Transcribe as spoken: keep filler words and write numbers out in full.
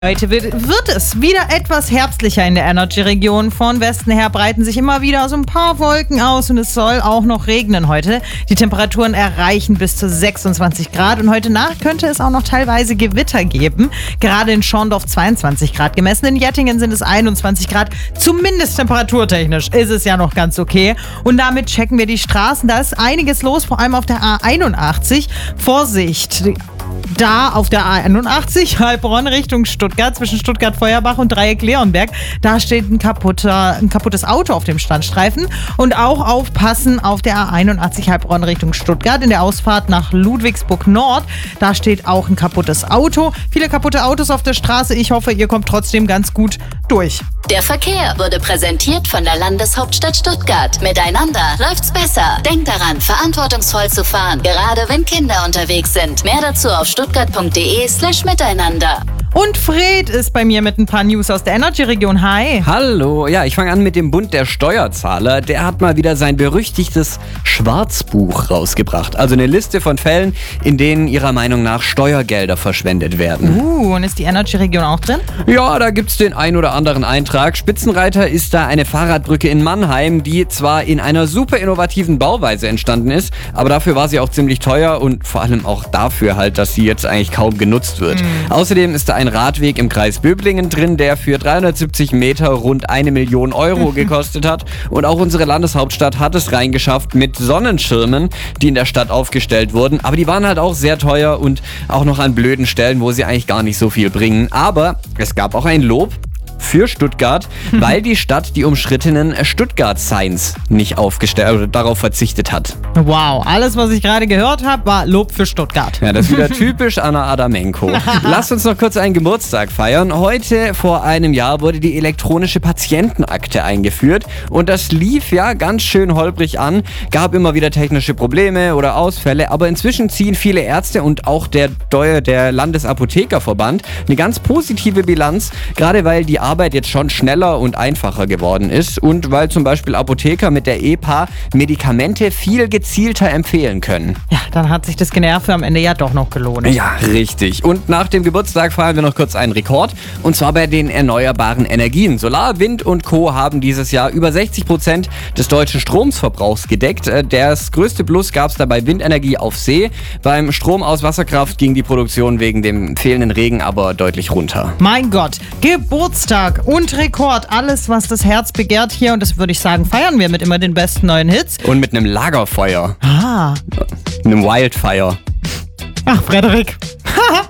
Heute wird, wird es wieder etwas herbstlicher in der Energy-Region. Von Westen her breiten sich immer wieder so ein paar Wolken aus und es soll auch noch regnen heute. Die Temperaturen erreichen bis zu sechsundzwanzig Grad und heute Nacht könnte es auch noch teilweise Gewitter geben. Gerade in Schorndorf zweiundzwanzig Grad gemessen, in Jettingen sind es einundzwanzig Grad. Zumindest temperaturtechnisch ist es ja noch ganz okay. Und damit checken wir die Straßen. Da ist einiges los, vor allem auf der A einundachtzig. Vorsicht! Da auf der A einundachtzig, Heilbronn Richtung Stuttgart, zwischen Stuttgart-Feuerbach und Dreieck-Leonberg, da steht ein, kaputter, ein kaputtes Auto auf dem Standstreifen. Und auch aufpassen auf der A einundachtzig Heilbronn Richtung Stuttgart, in der Ausfahrt nach Ludwigsburg Nord, da steht auch ein kaputtes Auto. Viele kaputte Autos auf der Straße, ich hoffe, ihr kommt trotzdem ganz gut durch. Der Verkehr wurde präsentiert von der Landeshauptstadt Stuttgart. Miteinander läuft's besser. Denkt daran, verantwortungsvoll zu fahren, gerade wenn Kinder unterwegs sind. Mehr dazu auf stuttgart.de slash miteinander. Und Fred ist bei mir mit ein paar News aus der Energy-Region. Hi. Hallo, ja, ich fange an mit dem Bund der Steuerzahler. Der hat mal wieder sein berüchtigtes Schwarzbuch rausgebracht. Also eine Liste von Fällen, in denen ihrer Meinung nach Steuergelder verschwendet werden. Uh, und ist die Energy-Region auch drin? Ja, da gibt's den ein oder anderen Eintrag. Spitzenreiter ist da eine Fahrradbrücke in Mannheim, die zwar in einer super innovativen Bauweise entstanden ist, aber dafür war sie auch ziemlich teuer und vor allem auch dafür halt, dass sie jetzt eigentlich kaum genutzt wird. Mhm. Außerdem ist da ein Radweg im Kreis Böblingen drin, der für dreihundertsiebzig Meter rund eine Million Euro gekostet hat. Und auch unsere Landeshauptstadt hat es reingeschafft mit Sonnenschirmen, die in der Stadt aufgestellt wurden. Aber die waren halt auch sehr teuer und auch noch an blöden Stellen, wo sie eigentlich gar nicht so viel bringen. Aber es gab auch ein Lob für Stuttgart, weil die Stadt die umstrittenen Stuttgart-Signs nicht aufgestellt oder darauf verzichtet hat. Wow, alles, was ich gerade gehört habe, war Lob für Stuttgart. Ja, das ist wieder typisch Anna Adamenko. Lasst uns noch kurz einen Geburtstag feiern. Heute vor einem Jahr wurde die elektronische Patientenakte eingeführt und das lief ja ganz schön holprig an, gab immer wieder technische Probleme oder Ausfälle, aber inzwischen ziehen viele Ärzte und auch der, der Landesapothekerverband eine ganz positive Bilanz, gerade weil die Arbeit jetzt schon schneller und einfacher geworden ist und weil zum Beispiel Apotheker mit der E P A Medikamente viel gezielter empfehlen können. Ja, dann hat sich das Generve am Ende ja doch noch gelohnt. Ja, richtig. Und nach dem Geburtstag feiern wir noch kurz einen Rekord und zwar bei den erneuerbaren Energien. Solar, Wind und Co. haben dieses Jahr über sechzig Prozent des deutschen Stromverbrauchs gedeckt. Das größte Plus gab es dabei Windenergie auf See. Beim Strom aus Wasserkraft ging die Produktion wegen dem fehlenden Regen aber deutlich runter. Mein Gott, Geburtstag und Rekord, alles, was das Herz begehrt hier. Und das würde ich sagen, feiern wir mit immer den besten neuen Hits. Und mit einem Lagerfeuer. Ah. Einem Wildfire. Ach, Frederik.